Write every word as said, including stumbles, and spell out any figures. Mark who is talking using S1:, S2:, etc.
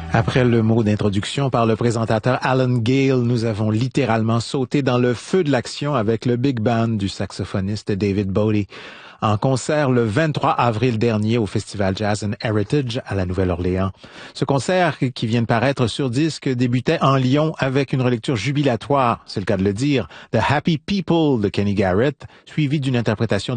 S1: Après le mot d'introduction par le présentateur Alan Gale, nous avons littéralement sauté dans le feu de l'action avec le Big Band du saxophoniste David Bowie, en concert le vingt-trois avril dernier au Festival Jazz and Heritage à la Nouvelle-Orléans. Ce concert, qui vient de paraître sur disque, débutait en Lyon avec une relecture jubilatoire, c'est le cas de le dire, de Happy People de Kenny Garrett, suivi d'une interprétation